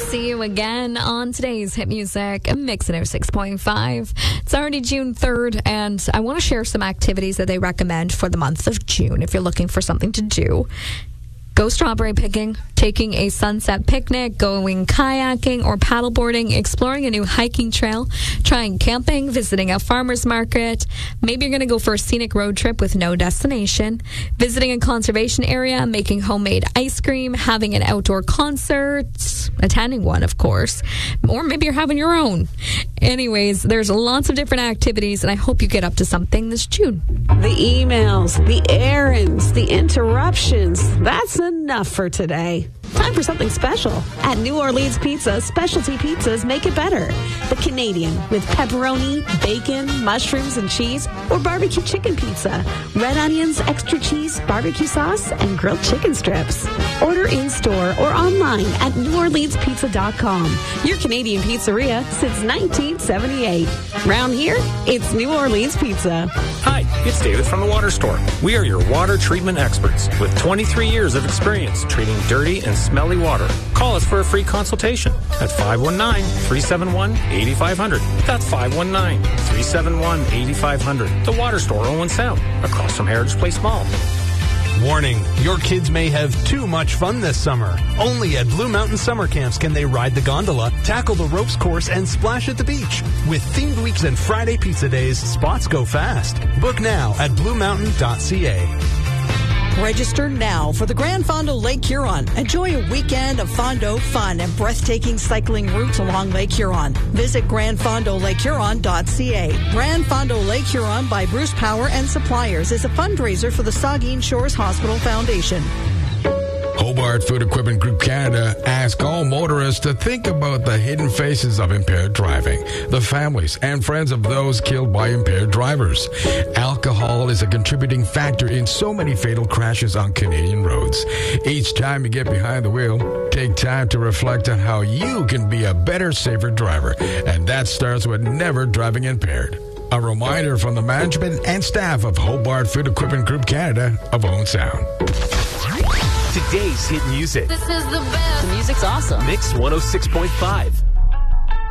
see you again on today's Hit Music Mix 106.5. It's already June 3rd, and I want to share some activities that they recommend for the month of June if you're looking for something to do. Go strawberry picking, taking a sunset picnic, going kayaking or paddleboarding, exploring a new hiking trail, trying camping, visiting a farmer's market. Maybe you're going to go for a scenic road trip with no destination, visiting a conservation area, making homemade ice cream, having an outdoor concert, attending one, of course, or maybe you're having your own. Anyways, there's lots of different activities, and I hope you get up to something this June. The emails, the errands, the interruptions, that's enough for today. Time for something special. At New Orleans Pizza, specialty pizzas make it better. The Canadian with pepperoni, bacon, mushrooms, and cheese, or barbecue chicken pizza, red onions, extra cheese, barbecue sauce, and grilled chicken strips. Order in-store or online at NewOrleansPizza.com. Your Canadian pizzeria since 1978. Round here, it's New Orleans Pizza. Hi, it's David from the Water Store. We are your water treatment experts with 23 years of experience treating dirty and smelly water. Call us for a free consultation at 519-371-8500. That's 519-371-8500. The Water Store, Owen Sound, across from Heritage Place Mall. Warning, your kids may have too much fun this summer. Only at Blue Mountain Summer Camps can they ride the gondola, tackle the ropes course, and splash at the beach. With themed weeks and Friday pizza days, spots go fast. Book now at bluemountain.ca. Register now for the Grand Fondo Lake Huron. Enjoy a weekend of Fondo fun and breathtaking cycling routes along Lake Huron. Visit grandfondolakehuron.ca. Grand Fondo Lake Huron by Bruce Power and Suppliers is a fundraiser for the Saugeen Shores Hospital Foundation. Hobart Food Equipment Group Canada asks all motorists to think about the hidden faces of impaired driving, the families and friends of those killed by impaired drivers. Alcohol is a contributing factor in so many fatal crashes on Canadian roads. Each time you get behind the wheel, take time to reflect on how you can be a better, safer driver. And that starts with never driving impaired. A reminder from the management and staff of Hobart Food Equipment Group Canada of Owen Sound. Today's hit music. This is the best. The music's awesome. Mix 106.5.